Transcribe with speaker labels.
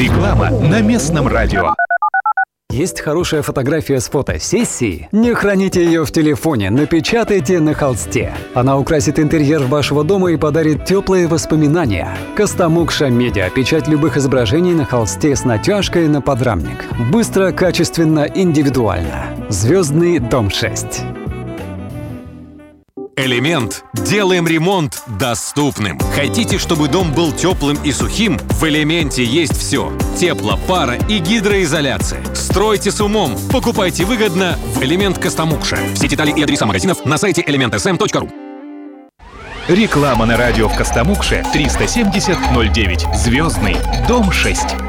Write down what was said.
Speaker 1: Реклама на местном радио.
Speaker 2: Есть хорошая фотография с фотосессии? Не храните ее в телефоне, напечатайте на холсте. Она украсит интерьер вашего дома и подарит теплые воспоминания. Костомукша Медиа. Печать любых изображений на холсте с натяжкой на подрамник. Быстро, качественно, индивидуально. Звездный дом 6.
Speaker 3: Элемент. Делаем ремонт доступным. Хотите, чтобы дом был теплым и сухим? В Элементе есть все. Тепло, пара и гидроизоляция. Стройте с умом. Покупайте выгодно в Элемент Костомукша. Все детали и адреса магазинов на сайте elementsm.ru.
Speaker 1: Реклама на радио в Костомукше 370 09. Звездный дом 6.